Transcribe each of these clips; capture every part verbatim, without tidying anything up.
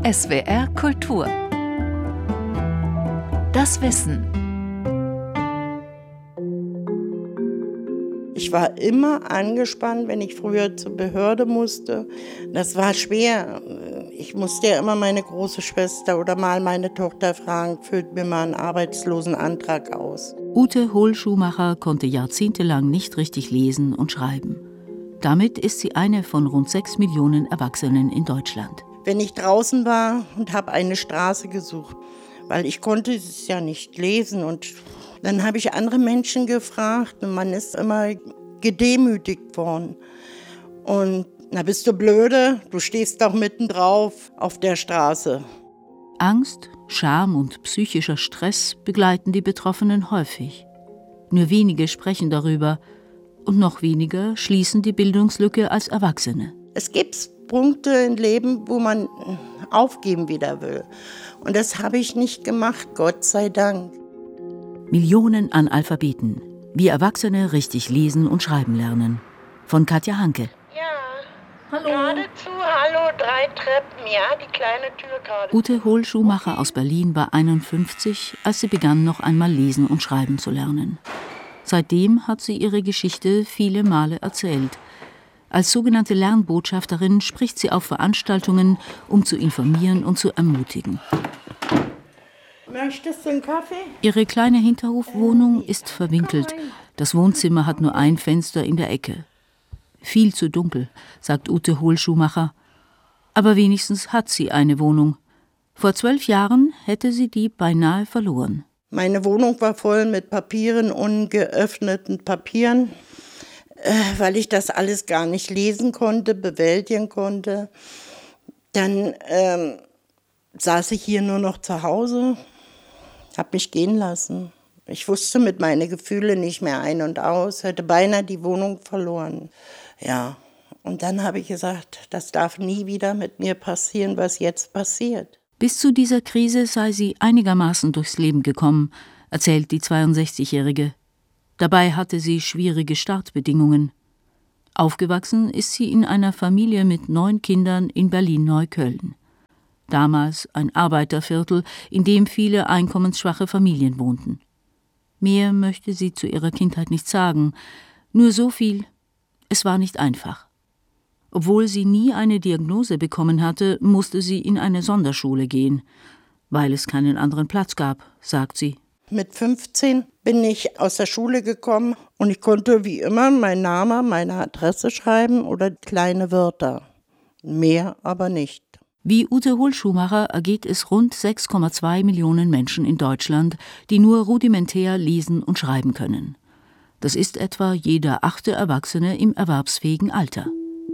S W R Kultur. Das Wissen. Ich war immer angespannt, wenn ich früher zur Behörde musste. Das war schwer. Ich musste ja immer meine große Schwester oder mal meine Tochter fragen, füllt mir mal einen Arbeitslosenantrag aus. Ute Hohl-Schumacher konnte jahrzehntelang nicht richtig lesen und schreiben. Damit ist sie eine von rund sechs Millionen Erwachsenen in Deutschland. Wenn ich draußen war und habe eine Straße gesucht, weil ich konnte es ja nicht lesen, und dann habe ich andere Menschen gefragt und man ist immer gedemütigt worden. Und na, bist du blöde, du stehst doch mitten drauf auf der Straße. Angst, Scham und psychischer Stress begleiten die Betroffenen häufig. Nur wenige sprechen darüber und noch weniger schließen die Bildungslücke als Erwachsene. Es gibt Punkte im Leben, wo man aufgeben wieder will. Und das habe ich nicht gemacht, Gott sei Dank. Millionen Analphabeten. Wie Erwachsene richtig lesen und schreiben lernen. Von Katja Hanke. Ja, hallo. Geradezu, hallo, drei Treppen, ja, die kleine Tür gerade. Ute Hohl-Schumacher aus Berlin war einundfünfzig, als sie begann, noch einmal lesen und schreiben zu lernen. Seitdem hat sie ihre Geschichte viele Male erzählt. Als sogenannte Lernbotschafterin spricht sie auf Veranstaltungen, um zu informieren und zu ermutigen. Möchtest du einen Kaffee? Ihre kleine Hinterhofwohnung ist verwinkelt. Das Wohnzimmer hat nur ein Fenster in der Ecke. Viel zu dunkel, sagt Ute Hohl-Schumacher. Aber wenigstens hat sie eine Wohnung. Vor zwölf Jahren hätte sie die beinahe verloren. Meine Wohnung war voll mit Papieren, ungeöffneten Papieren, weil ich das alles gar nicht lesen konnte, bewältigen konnte. Dann ähm, saß ich hier nur noch zu Hause, habe mich gehen lassen. Ich wusste mit meinen Gefühlen nicht mehr ein und aus, hätte beinahe die Wohnung verloren. Ja, und dann habe ich gesagt, das darf nie wieder mit mir passieren, was jetzt passiert. Bis zu dieser Krise sei sie einigermaßen durchs Leben gekommen, erzählt die zweiundsechzigjährige. Dabei hatte sie schwierige Startbedingungen. Aufgewachsen ist sie in einer Familie mit neun Kindern in Berlin-Neukölln. Damals ein Arbeiterviertel, in dem viele einkommensschwache Familien wohnten. Mehr möchte sie zu ihrer Kindheit nicht sagen, nur so viel: Es war nicht einfach. Obwohl sie nie eine Diagnose bekommen hatte, musste sie in eine Sonderschule gehen, weil es keinen anderen Platz gab, sagt sie. Mit fünfzehn bin ich aus der Schule gekommen und ich konnte wie immer meinen Namen, meine Adresse schreiben oder kleine Wörter. Mehr aber nicht. Wie Ute Hohl-Schumacher ergeht es rund sechs Komma zwei Millionen Menschen in Deutschland, die nur rudimentär lesen und schreiben können. Das ist etwa jeder achte Erwachsene im erwerbsfähigen Alter.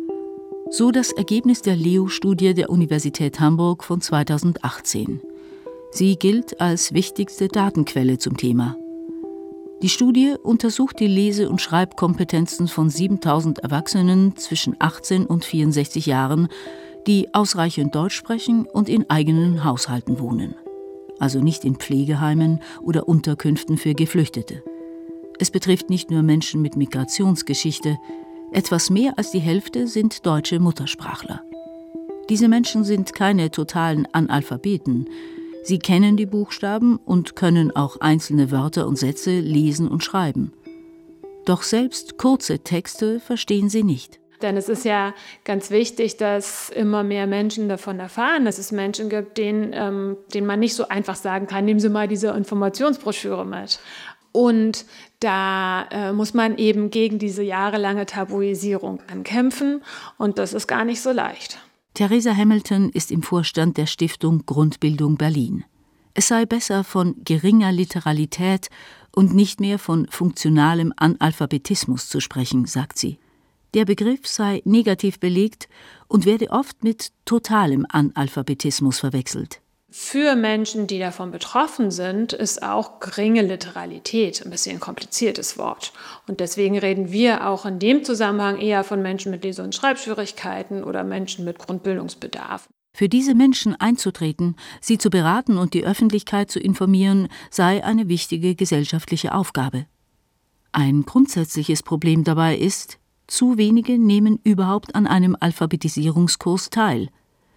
So das Ergebnis der L E O-Studie der Universität Hamburg von zweitausendachtzehn. Sie gilt als wichtigste Datenquelle zum Thema. Die Studie untersucht die Lese- und Schreibkompetenzen von siebentausend Erwachsenen zwischen achtzehn und vierundsechzig Jahren, die ausreichend Deutsch sprechen und in eigenen Haushalten wohnen. Also nicht in Pflegeheimen oder Unterkünften für Geflüchtete. Es betrifft nicht nur Menschen mit Migrationsgeschichte. Etwas mehr als die Hälfte sind deutsche Muttersprachler. Diese Menschen sind keine totalen Analphabeten. Sie kennen die Buchstaben und können auch einzelne Wörter und Sätze lesen und schreiben. Doch selbst kurze Texte verstehen sie nicht. Denn es ist ja ganz wichtig, dass immer mehr Menschen davon erfahren, dass es Menschen gibt, denen, ähm, denen man nicht so einfach sagen kann, nehmen Sie mal diese Informationsbroschüre mit. Und da äh, muss man eben gegen diese jahrelange Tabuisierung ankämpfen und das ist gar nicht so leicht. Theresa Hamilton ist im Vorstand der Stiftung Grundbildung Berlin. Es sei besser, von geringer Literalität und nicht mehr von funktionalem Analphabetismus zu sprechen, sagt sie. Der Begriff sei negativ belegt und werde oft mit totalem Analphabetismus verwechselt. Für Menschen, die davon betroffen sind, ist auch geringe Literalität ein bisschen ein kompliziertes Wort. Und deswegen reden wir auch in dem Zusammenhang eher von Menschen mit Lese- und Schreibschwierigkeiten oder Menschen mit Grundbildungsbedarf. Für diese Menschen einzutreten, sie zu beraten und die Öffentlichkeit zu informieren, sei eine wichtige gesellschaftliche Aufgabe. Ein grundsätzliches Problem dabei ist, zu wenige nehmen überhaupt an einem Alphabetisierungskurs teil.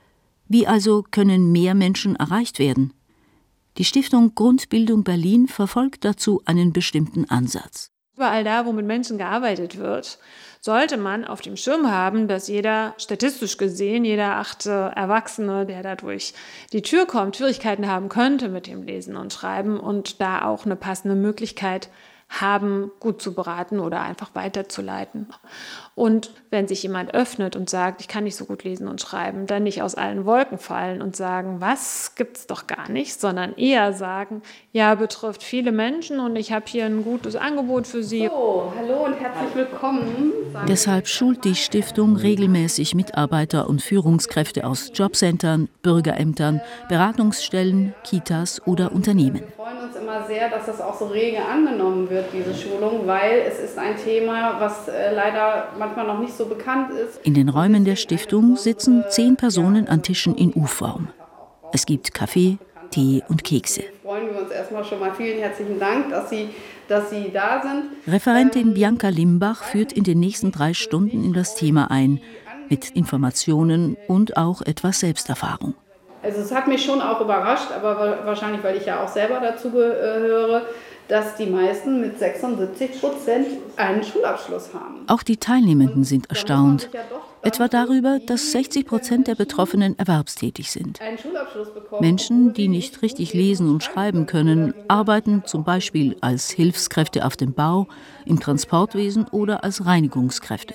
Wie also können mehr Menschen erreicht werden? Die Stiftung Grundbildung Berlin verfolgt dazu einen bestimmten Ansatz. Überall da, wo mit Menschen gearbeitet wird, sollte man auf dem Schirm haben, dass jeder, statistisch gesehen, jeder achte Erwachsene, der da durch die Tür kommt, Schwierigkeiten haben könnte mit dem Lesen und Schreiben und da auch eine passende Möglichkeit haben, gut zu beraten oder einfach weiterzuleiten. Und wenn sich jemand öffnet und sagt, ich kann nicht so gut lesen und schreiben, dann nicht aus allen Wolken fallen und sagen, was, gibt's doch gar nicht, sondern eher sagen, ja, betrifft viele Menschen und ich habe hier ein gutes Angebot für Sie. So, hallo und herzlich willkommen. Deshalb schult die Stiftung regelmäßig Mitarbeiter und Führungskräfte aus Jobcentern, Bürgerämtern, Beratungsstellen, Kitas oder Unternehmen. Wir freuen uns immer sehr, dass das auch so rege angenommen wird, diese Schulung, weil es ist ein Thema, was äh, leider manchmal noch nicht so bekannt ist. In den Räumen der Stiftung sitzen zehn Personen an Tischen in U-Form. Es gibt Kaffee, Tee und Kekse. Freuen wir uns erstmal schon mal. Vielen herzlichen Dank, dass Sie, dass Sie da sind. Referentin Bianca Limbach führt in den nächsten drei Stunden in das Thema ein, mit Informationen und auch etwas Selbsterfahrung. Also es hat mich schon auch überrascht, aber wahrscheinlich, weil ich ja auch selber dazu gehöre, dass die meisten mit sechsundsiebzig Prozent einen Schulabschluss haben. Auch die Teilnehmenden sind erstaunt, etwa darüber, dass sechzig Prozent der Betroffenen erwerbstätig sind. Menschen, die nicht richtig lesen und schreiben können, arbeiten zum Beispiel als Hilfskräfte auf dem Bau, im Transportwesen oder als Reinigungskräfte.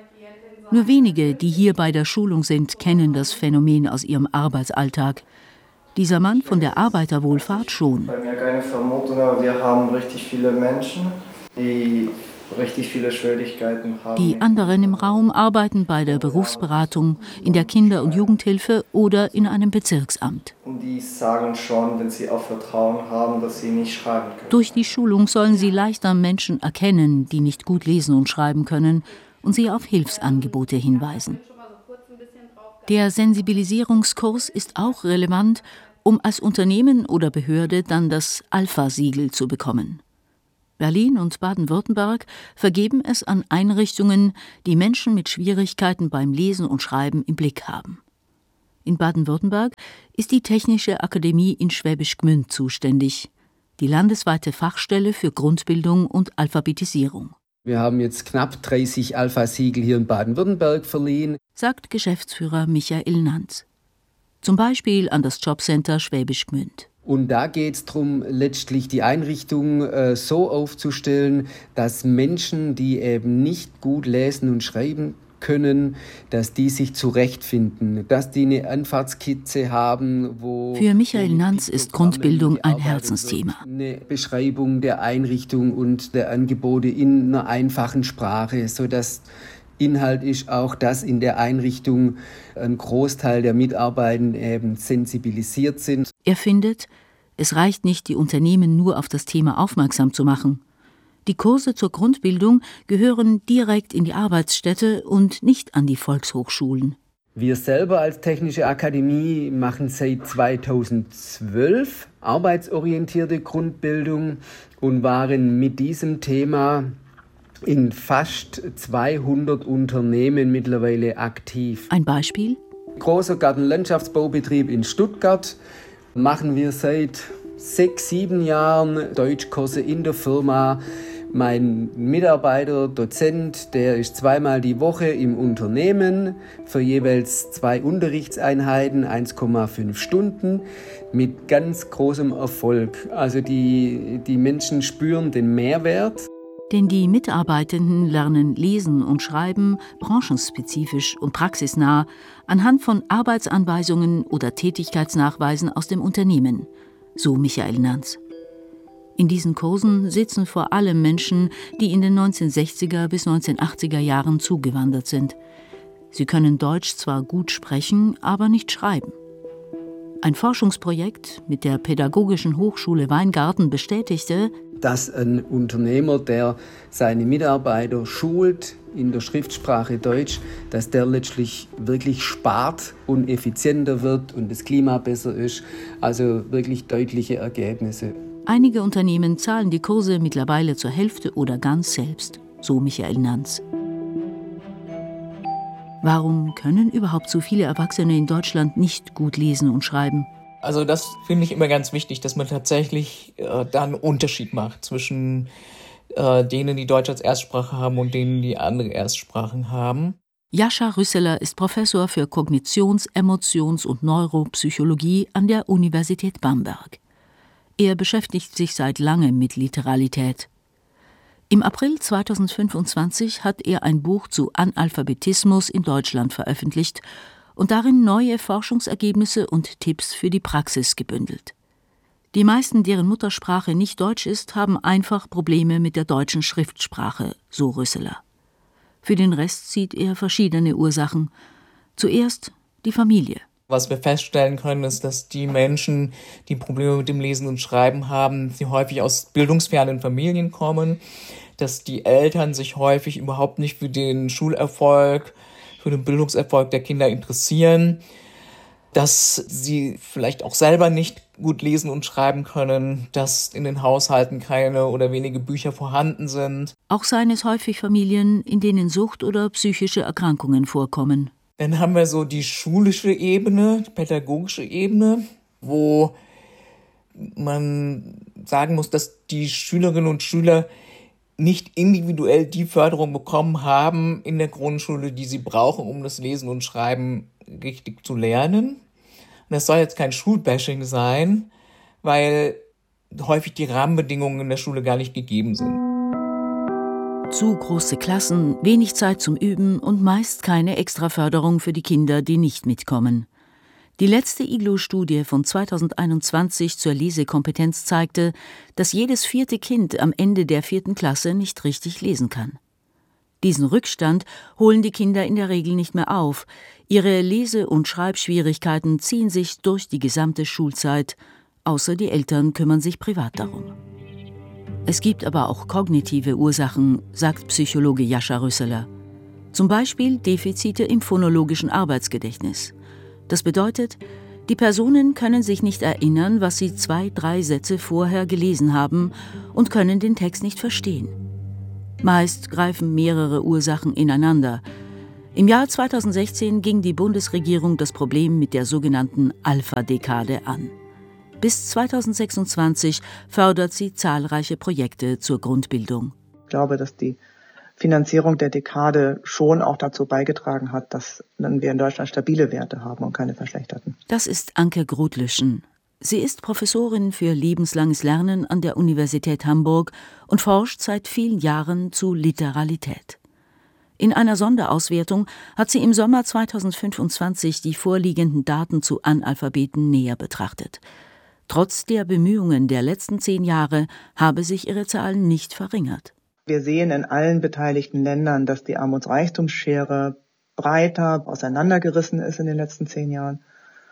Nur wenige, die hier bei der Schulung sind, kennen das Phänomen aus ihrem Arbeitsalltag. Dieser Mann von der Arbeiterwohlfahrt schon. Bei mir keine Vermutung, aber wir haben richtig viele Menschen, die richtig viele Schwierigkeiten haben. Die anderen im Raum arbeiten bei der Berufsberatung, in der Kinder- und Jugendhilfe oder in einem Bezirksamt. Und die sagen schon, wenn sie auch Vertrauen haben, dass sie nicht schreiben können. Durch die Schulung sollen sie leichter Menschen erkennen, die nicht gut lesen und schreiben können, und sie auf Hilfsangebote hinweisen. Der Sensibilisierungskurs ist auch relevant, um als Unternehmen oder Behörde dann das Alpha-Siegel zu bekommen. Berlin und Baden-Württemberg vergeben es an Einrichtungen, die Menschen mit Schwierigkeiten beim Lesen und Schreiben im Blick haben. In Baden-Württemberg ist die Technische Akademie in Schwäbisch Gmünd zuständig, die landesweite Fachstelle für Grundbildung und Alphabetisierung. Wir haben jetzt knapp dreißig Alpha-Siegel hier in Baden-Württemberg verliehen, sagt Geschäftsführer Michael Nanz. Zum Beispiel an das Jobcenter Schwäbisch Gmünd. Und da geht es darum, letztlich die Einrichtung äh, so aufzustellen, dass Menschen, die eben nicht gut lesen und schreiben können, dass die sich zurechtfinden, dass die eine Anfahrtskizze haben, wo... Für Michael Nanz ist Grundbildung ein Herzensthema. Eine Beschreibung der Einrichtung und der Angebote in einer einfachen Sprache, sodass Inhalt ist auch, dass in der Einrichtung ein Großteil der Mitarbeitenden eben sensibilisiert sind. Er findet, es reicht nicht, die Unternehmen nur auf das Thema aufmerksam zu machen. Die Kurse zur Grundbildung gehören direkt in die Arbeitsstätte und nicht an die Volkshochschulen. Wir selber als Technische Akademie machen seit zweitausendzwölf arbeitsorientierte Grundbildung und waren mit diesem Thema in fast zweihundert Unternehmen mittlerweile aktiv. Ein Beispiel? Großer Gartenlandschaftsbaubetrieb in Stuttgart machen wir seit sechs, sieben Jahren Deutschkurse in der Firma. Mein Mitarbeiter, Dozent, der ist zweimal die Woche im Unternehmen für jeweils zwei Unterrichtseinheiten, eins Komma fünf Stunden, mit ganz großem Erfolg. Also die, die Menschen spüren den Mehrwert. Denn die Mitarbeitenden lernen lesen und schreiben branchenspezifisch und praxisnah anhand von Arbeitsanweisungen oder Tätigkeitsnachweisen aus dem Unternehmen, so Michael Nanz. In diesen Kursen sitzen vor allem Menschen, die in den neunzehnhundertsechziger bis neunzehnhundertachtziger Jahren zugewandert sind. Sie können Deutsch zwar gut sprechen, aber nicht schreiben. Ein Forschungsprojekt mit der Pädagogischen Hochschule Weingarten bestätigte, dass ein Unternehmer, der seine Mitarbeiter schult in der Schriftsprache Deutsch, dass der letztlich wirklich spart und effizienter wird und das Klima besser ist. Also wirklich deutliche Ergebnisse. Einige Unternehmen zahlen die Kurse mittlerweile zur Hälfte oder ganz selbst, so Michael Nanz. Warum können überhaupt so viele Erwachsene in Deutschland nicht gut lesen und schreiben? Also das finde ich immer ganz wichtig, dass man tatsächlich äh, da einen Unterschied macht zwischen äh, denen, die Deutsch als Erstsprache haben und denen, die andere Erstsprachen haben. Jascha Rüsseler ist Professor für Kognitions-, Emotions- und Neuropsychologie an der Universität Bamberg. Er beschäftigt sich seit langem mit Literalität. Im April zweitausendfünfundzwanzig hat er ein Buch zu Analphabetismus in Deutschland veröffentlicht und darin neue Forschungsergebnisse und Tipps für die Praxis gebündelt. Die meisten, deren Muttersprache nicht Deutsch ist, haben einfach Probleme mit der deutschen Schriftsprache, so Rüsseler. Für den Rest sieht er verschiedene Ursachen. Zuerst die Familie. Was wir feststellen können, ist, dass die Menschen, die Probleme mit dem Lesen und Schreiben haben, die häufig aus bildungsfernen Familien kommen, dass die Eltern sich häufig überhaupt nicht für den Schulerfolg, für den Bildungserfolg der Kinder interessieren, dass sie vielleicht auch selber nicht gut lesen und schreiben können, dass in den Haushalten keine oder wenige Bücher vorhanden sind. Auch seien es häufig Familien, in denen Sucht oder psychische Erkrankungen vorkommen. Dann haben wir so die schulische Ebene, die pädagogische Ebene, wo man sagen muss, dass die Schülerinnen und Schüler nicht individuell die Förderung bekommen haben in der Grundschule, die sie brauchen, um das Lesen und Schreiben richtig zu lernen. Und das soll jetzt kein Schulbashing sein, weil häufig die Rahmenbedingungen in der Schule gar nicht gegeben sind. Zu große Klassen, wenig Zeit zum Üben und meist keine Extraförderung für die Kinder, die nicht mitkommen. Die letzte I G L O-Studie von zweitausendeinundzwanzig zur Lesekompetenz zeigte, dass jedes vierte Kind am Ende der vierten Klasse nicht richtig lesen kann. Diesen Rückstand holen die Kinder in der Regel nicht mehr auf. Ihre Lese- und Schreibschwierigkeiten ziehen sich durch die gesamte Schulzeit, außer die Eltern kümmern sich privat darum. Es gibt aber auch kognitive Ursachen, sagt Psychologe Jascha Rüsseler. Zum Beispiel Defizite im phonologischen Arbeitsgedächtnis. Das bedeutet, die Personen können sich nicht erinnern, was sie zwei, drei Sätze vorher gelesen haben und können den Text nicht verstehen. Meist greifen mehrere Ursachen ineinander. Im Jahr zweitausendsechzehn ging die Bundesregierung das Problem mit der sogenannten Alpha-Dekade an. Bis zweitausendsechsundzwanzig fördert sie zahlreiche Projekte zur Grundbildung. Ich glaube, dass die Finanzierung der Dekade schon auch dazu beigetragen hat, dass wir in Deutschland stabile Werte haben und keine verschlechterten. Das ist Anke Grotlüschen. Sie ist Professorin für lebenslanges Lernen an der Universität Hamburg und forscht seit vielen Jahren zu Literalität. In einer Sonderauswertung hat sie im Sommer zweitausendfünfundzwanzig die vorliegenden Daten zu Analphabeten näher betrachtet. Trotz der Bemühungen der letzten zehn Jahre habe sich ihre Zahl nicht verringert. Wir sehen in allen beteiligten Ländern, dass die Armutsreichtumsschere breiter auseinandergerissen ist in den letzten zehn Jahren.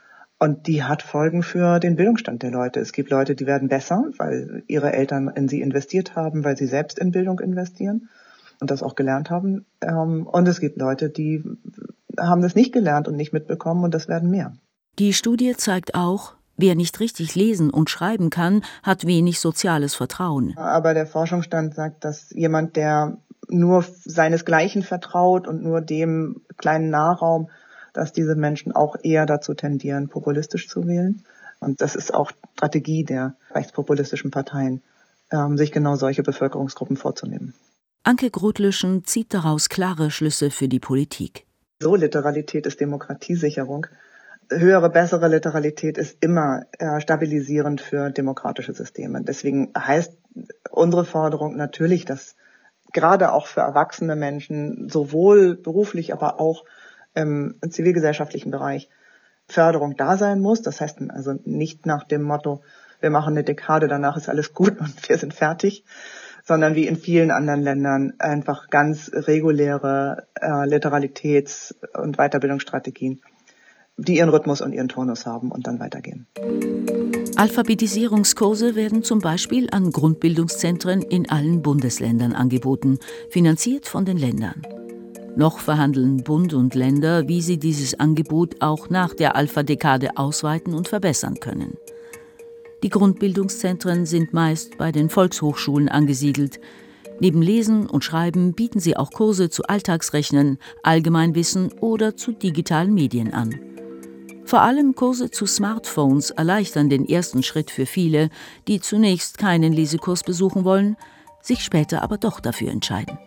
Und die hat Folgen für den Bildungsstand der Leute. Es gibt Leute, die werden besser, weil ihre Eltern in sie investiert haben, weil sie selbst in Bildung investieren und das auch gelernt haben. Und es gibt Leute, die haben das nicht gelernt und nicht mitbekommen und das werden mehr. Die Studie zeigt auch, wer nicht richtig lesen und schreiben kann, hat wenig soziales Vertrauen. Aber der Forschungsstand sagt, dass jemand, der nur seinesgleichen vertraut und nur dem kleinen Nahraum, dass diese Menschen auch eher dazu tendieren, populistisch zu wählen. Und das ist auch Strategie der rechtspopulistischen Parteien, sich genau solche Bevölkerungsgruppen vorzunehmen. Anke Grotlüschen zieht daraus klare Schlüsse für die Politik. So, Literalität ist Demokratiesicherung. Höhere, bessere Literalität ist immer äh, stabilisierend für demokratische Systeme. Deswegen heißt unsere Forderung natürlich, dass gerade auch für erwachsene Menschen sowohl beruflich, aber auch im zivilgesellschaftlichen Bereich Förderung da sein muss. Das heißt also nicht nach dem Motto, wir machen eine Dekade, danach ist alles gut und wir sind fertig, sondern wie in vielen anderen Ländern einfach ganz reguläre äh, Literalitäts- und Weiterbildungsstrategien, die ihren Rhythmus und ihren Turnus haben und dann weitergehen. Alphabetisierungskurse werden zum Beispiel an Grundbildungszentren in allen Bundesländern angeboten, finanziert von den Ländern. Noch verhandeln Bund und Länder, wie sie dieses Angebot auch nach der Alpha-Dekade ausweiten und verbessern können. Die Grundbildungszentren sind meist bei den Volkshochschulen angesiedelt. Neben Lesen und Schreiben bieten sie auch Kurse zu Alltagsrechnen, Allgemeinwissen oder zu digitalen Medien an. Vor allem Kurse zu Smartphones erleichtern den ersten Schritt für viele, die zunächst keinen Lesekurs besuchen wollen, sich später aber doch dafür entscheiden.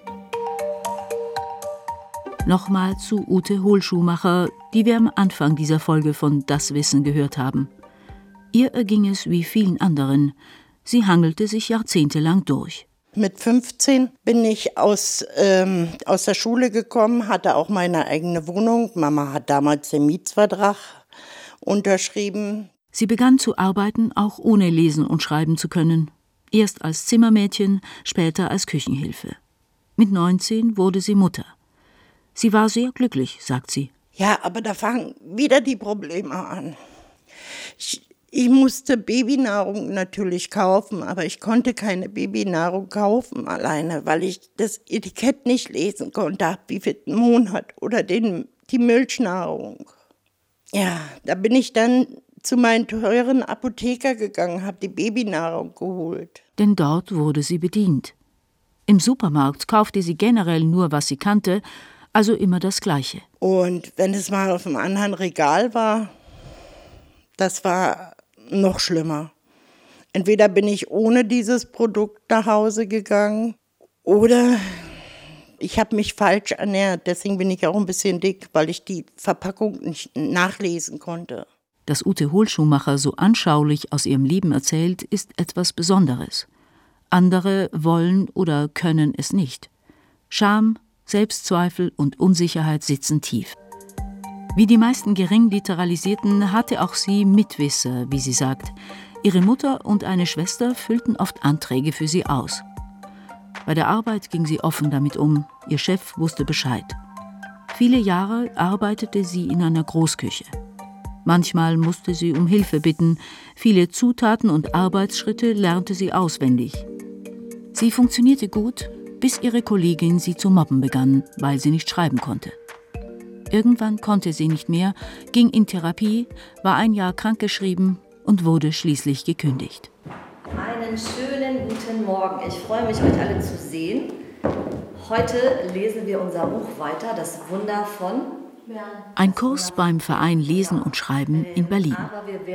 Nochmal zu Ute Hohlschumacher, die wir am Anfang dieser Folge von Das Wissen gehört haben. Ihr erging es wie vielen anderen. Sie hangelte sich jahrzehntelang durch. Mit fünfzehn bin ich aus, ähm, aus der Schule gekommen, hatte auch meine eigene Wohnung. Mama hat damals den Mietsvertrag unterschrieben. Sie begann zu arbeiten, auch ohne lesen und schreiben zu können. Erst als Zimmermädchen, später als Küchenhilfe. Mit neunzehn wurde sie Mutter. Sie war sehr glücklich, sagt sie. Ja, aber da fangen wieder die Probleme an. Ich, ich musste Babynahrung natürlich kaufen, aber ich konnte keine Babynahrung kaufen alleine, weil ich das Etikett nicht lesen konnte, ab wie viel Monat oder den, die Milchnahrung. Ja, da bin ich dann zu meinem teuren Apotheker gegangen, habe die Babynahrung geholt. Denn dort wurde sie bedient. Im Supermarkt kaufte sie generell nur, was sie kannte, also immer das Gleiche. Und wenn es mal auf einem anderen Regal war, das war noch schlimmer. Entweder bin ich ohne dieses Produkt nach Hause gegangen oder ich habe mich falsch ernährt. Deswegen bin ich auch ein bisschen dick, weil ich die Verpackung nicht nachlesen konnte. Dass Ute Hohlschumacher so anschaulich aus ihrem Leben erzählt, ist etwas Besonderes. Andere wollen oder können es nicht. Scham, Selbstzweifel und Unsicherheit sitzen tief. Wie die meisten Geringliteralisierten hatte auch sie Mitwisser, wie sie sagt. Ihre Mutter und eine Schwester füllten oft Anträge für sie aus. Bei der Arbeit ging sie offen damit um. Ihr Chef wusste Bescheid. Viele Jahre arbeitete sie in einer Großküche. Manchmal musste sie um Hilfe bitten. Viele Zutaten und Arbeitsschritte lernte sie auswendig. Sie funktionierte gut, bis ihre Kollegin sie zu mobben begann, weil sie nicht schreiben konnte. Irgendwann konnte sie nicht mehr, ging in Therapie, war ein Jahr krankgeschrieben und wurde schließlich gekündigt. Einen schönen guten Morgen. Ich freue mich, euch alle zu sehen. Heute lesen wir unser Buch weiter, Das Wunder von... Ein Kurs beim Verein Lesen und Schreiben in Berlin.